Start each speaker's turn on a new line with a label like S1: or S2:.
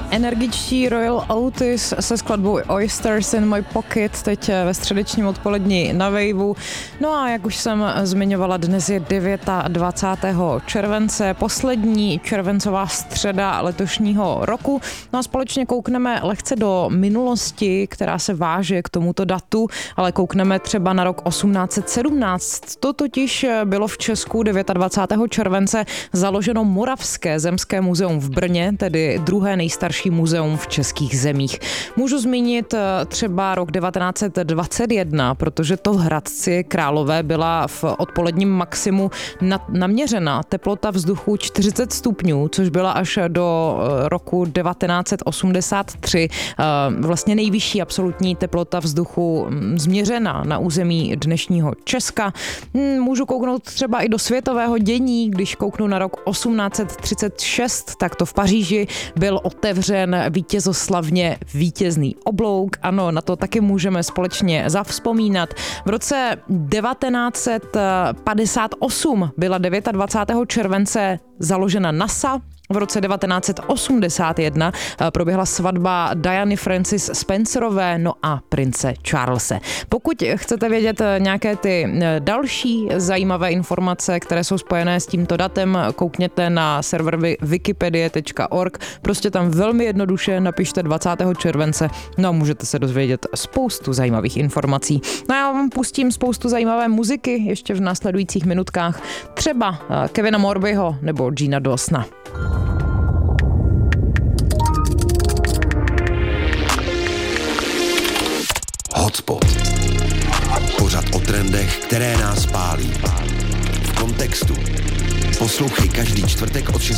S1: Energičtí Royal Otis se skladbou Oysters in My Pocket teď ve středečním odpolední na Waveu. No a jak už jsem zmiňovala, dnes je 29. července, poslední červencová středa letošního roku. No a společně koukneme lehce do minulosti, která se váže k tomuto datu, ale koukneme třeba na rok 1817. To totiž bylo v Česku 29. července založeno Moravské zemské muzeum v Brně, tedy druhé nejstarší muzeum v českých zemích. Můžu zmínit třeba rok 1921, protože to v Hradci Králové byla v odpoledním maximu naměřena teplota vzduchu 40 stupňů, což byla až do roku 1983 vlastně nejvyšší absolutní teplota vzduchu změřena na území dnešního Česka. Můžu kouknout třeba i do světového dění, když kouknu na rok 1836, tak to v Paříži byl otevřen vítězoslavně vítězný oblouk. Ano, na to taky můžeme společně zavzpomínat. V roce 1958 byla 29. července založena NASA. V roce 1981 proběhla svatba Diany Francis Spencerové, no a prince Charlese. Pokud chcete vědět nějaké ty další zajímavé informace, které jsou spojené s tímto datem, koukněte na server wikipedie.org, prostě tam velmi jednoduše napište 20. července, no a můžete se dozvědět spoustu zajímavých informací. No já vám pustím spoustu zajímavé muziky ještě v následujících minutkách, třeba Kevina Morbyho nebo Gina Dawsona.
S2: Hotspot. Pořad o trendech, které nás pálí. V kontextu. Poslouchej každý čtvrtek od 6